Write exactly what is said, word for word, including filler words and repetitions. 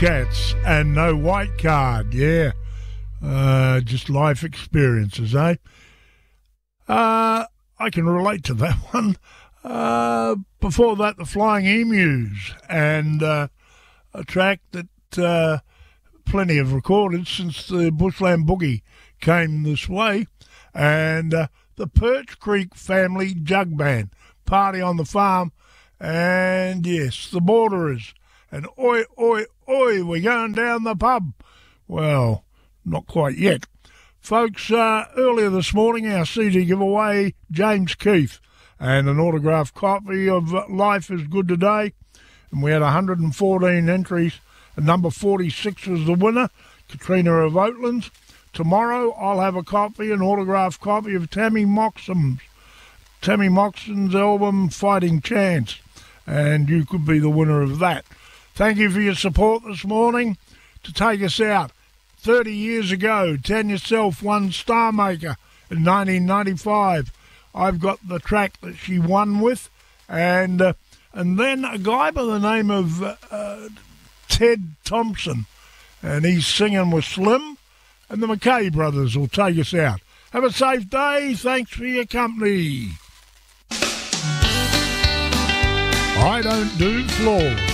Cats and no white card, yeah. Uh, just life experiences, eh? Uh, I can relate to that one. Uh, before that, the Flying Emus, and uh, a track that uh, plenty have recorded since the Bushland Boogie came this way, and uh, the Perch Creek Family Jug Band, Party on the Farm, and yes, the Borderers, and oi, oi, oi, we're going down the pub. Well, not quite yet. Folks, uh, earlier this morning, our C D giveaway, James Keith, and an autographed copy of Life is Good Today, and we had one hundred fourteen entries, and number forty-six was the winner, Katrina of Oatlands. Tomorrow, I'll have a copy, an autographed copy of Tammy Moxon's, Tammy Moxon's album, Fighting Chance, and you could be the winner of that. Thank you for your support this morning. To take us out, thirty years ago, Tanya Self won Star Maker in nineteen ninety-five. I've got the track that she won with, and uh, and then a guy by the name of uh, Ted Thompson, and he's singing with Slim, and the McKay brothers will take us out. Have a safe day. Thanks for your company. I don't do floors.